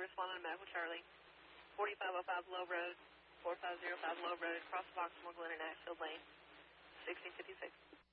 respond on Medical Charlie. 4505 Low Road, 4505 Low Road, crosswalk Smuggler in Nashville Lane, 1656.